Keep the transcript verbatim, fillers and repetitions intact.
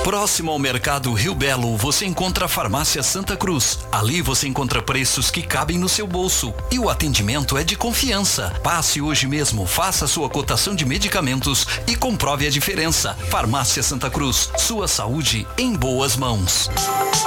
Próximo ao Mercado Rio Belo, você encontra a Farmácia Santa Cruz. Ali você encontra preços que cabem no seu bolso. E o atendimento é de confiança. Passe hoje mesmo, faça sua cotação de medicamentos e comprove a diferença. Farmácia Santa Cruz, sua saúde em boas mãos.